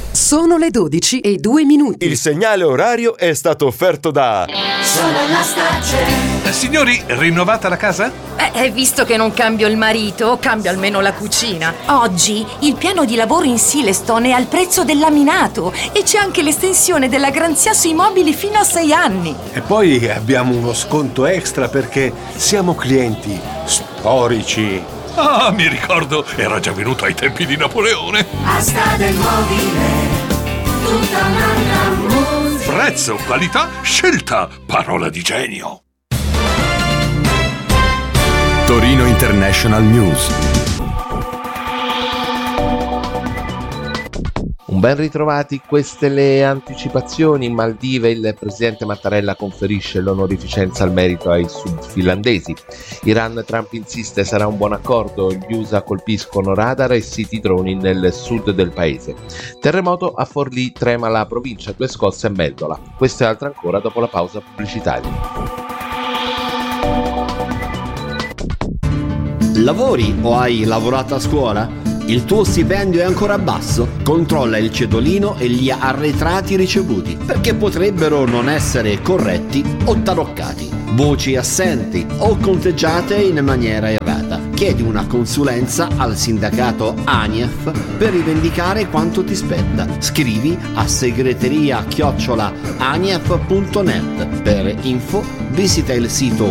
Sono le 12:02. Il segnale orario è stato offerto da Signori, rinnovata la casa? Visto che non cambio il marito, cambio almeno la cucina. Oggi il piano di lavoro in Silestone è al prezzo del laminato e c'è anche l'estensione della garanzia sui mobili fino a 6 anni. E poi abbiamo uno sconto extra perché siamo clienti storici. Ah, mi ricordo, era già venuto ai tempi di Napoleone. Asta del mobile, tutta un'altra musica. Prezzo, qualità, scelta, parola di genio. Torino International News. Ben ritrovati, queste le anticipazioni. In Maldive il presidente Mattarella conferisce l'onorificenza al merito ai sudfinlandesi. Iran, Trump insiste sarà un buon accordo, gli USA colpiscono radar e siti droni nel sud del paese. Terremoto a Forlì, trema la provincia, 2 scosse a Meldola. Questo e altro ancora dopo la pausa pubblicitaria. Lavori o hai lavorato a scuola? Il tuo stipendio è ancora basso? Controlla il cedolino e gli arretrati ricevuti, perché potrebbero non essere corretti o taroccati. Voci assenti o conteggiate in maniera errata. Chiedi una consulenza al sindacato ANIEF per rivendicare quanto ti spetta. Scrivi a segreteria@anief.net. Per info visita il sito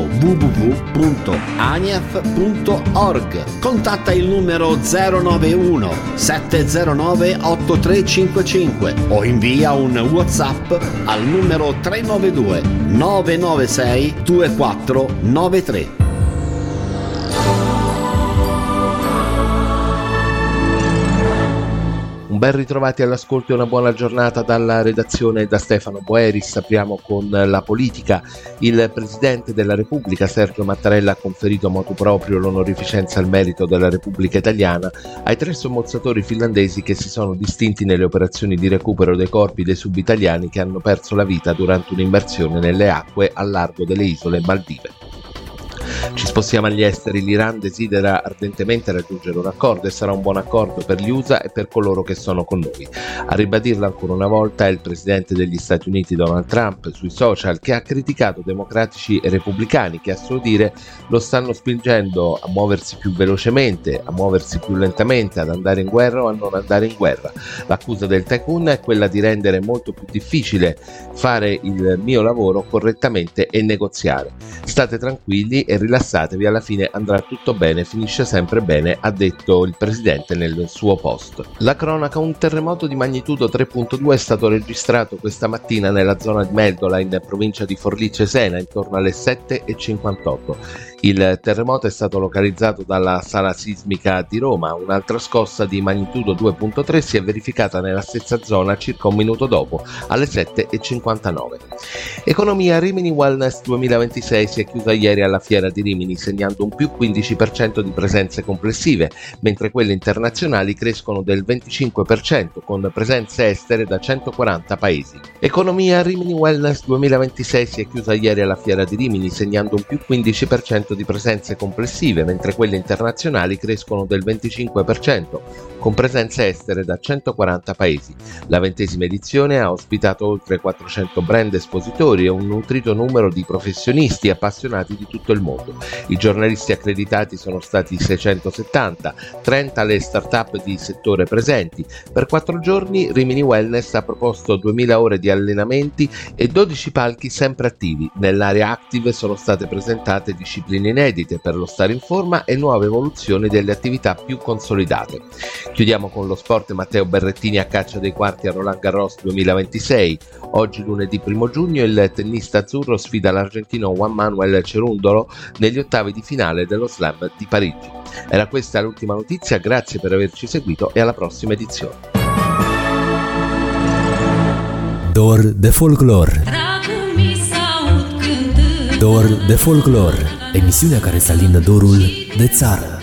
www.anief.org. Contatta il numero 091 709 8355 o invia un WhatsApp al numero 392 996 2493. Ben ritrovati all'ascolto e una buona giornata dalla redazione da Stefano Boeris. Apriamo con la politica. Il Presidente della Repubblica Sergio Mattarella ha conferito motu proprio l'onorificenza al merito della Repubblica Italiana ai 3 sommozzatori finlandesi che si sono distinti nelle operazioni di recupero dei corpi dei subitaliani che hanno perso la vita durante un'immersione nelle acque al largo delle isole Maldive. Ci spostiamo agli esteri. L'Iran desidera ardentemente raggiungere un accordo e sarà un buon accordo per gli USA e per coloro che sono con noi. A ribadirlo ancora una volta è il presidente degli Stati Uniti Donald Trump sui social, che ha criticato democratici e repubblicani che a suo dire lo stanno spingendo a muoversi più velocemente, a muoversi più lentamente, ad andare in guerra o a non andare in guerra. L'accusa del tycoon è quella di rendere molto più difficile fare il mio lavoro correttamente e negoziare. State tranquilli e rilassatevi, alla fine andrà tutto bene, finisce sempre bene, ha detto il presidente nel suo post. La cronaca: un terremoto di magnitudo 3.2 è stato registrato questa mattina nella zona di Meldola, in provincia di Forlì Cesena, intorno alle 7:58. Il terremoto è stato localizzato dalla sala sismica di Roma. Un'altra scossa di magnitudo 2.3 si è verificata nella stessa zona circa un minuto dopo, alle 7:59. Economia: Rimini Wellness 2026 si è chiusa ieri alla Fiera di Rimini, segnando un più 15% di presenze complessive, mentre quelle internazionali crescono del 25%, con presenze estere da 140 paesi. Economia: Rimini Wellness 2026 si è chiusa ieri alla Fiera di Rimini, segnando un più 15% di presenze complessive, mentre quelle internazionali crescono del 25%, con presenze estere da 140 paesi. La 20ª edizione ha ospitato oltre 400 brand espositori e un nutrito numero di professionisti appassionati di tutto il mondo. I giornalisti accreditati sono stati 670, 30 le start-up di settore presenti. Per 4 giorni Rimini Wellness ha proposto 2000 ore di allenamenti e 12 palchi sempre attivi. Nell'area active sono state presentate discipline inedite per lo stare in forma e nuove evoluzioni delle attività più consolidate. Chiudiamo con lo sport. Matteo Berrettini a caccia dei quarti a Roland Garros 2026. Oggi, lunedì 1 giugno, il tennista azzurro sfida l'argentino Juan Manuel Cerundolo negli ottavi di finale dello Slam di Parigi. Era questa l'ultima notizia, grazie per averci seguito e alla prossima edizione. Dor de folclor. Dor de folclor, emisiunea care să alină dorul de țară.